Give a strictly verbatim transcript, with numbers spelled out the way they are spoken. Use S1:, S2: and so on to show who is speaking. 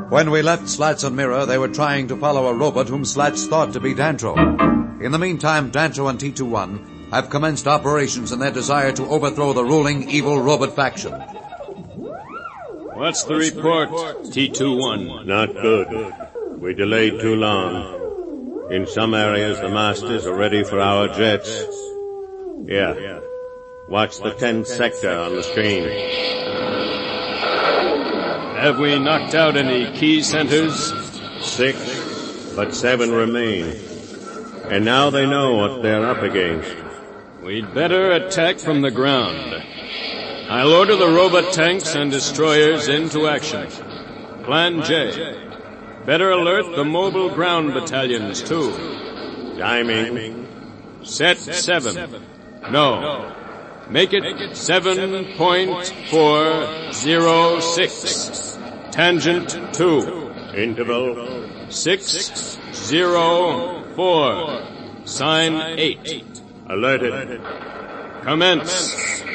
S1: When we left Slats and Mirror, they were trying to follow a robot whom Slats thought to be Dantro. In the meantime, Dantro and T twenty-one have commenced operations in their desire to overthrow the ruling evil robot faction.
S2: What's the report, T twenty-one?
S3: Not good. We delayed too long. In some areas, the masters are ready for our jets. Yeah. Watch the tenth sector on the screen.
S2: Have we knocked out any key centers?
S3: Six, but seven remain. And now they know what they're up against.
S2: We'd better attack from the ground. I'll order the robot tanks and destroyers into action. Plan J. Better alert the mobile ground battalions, too.
S3: Timing.
S2: Set seven. No. Make it seven point four zero six. Tangent two.
S3: Interval.
S2: Six zero four. Sign eight.
S3: Alerted.
S2: Commence.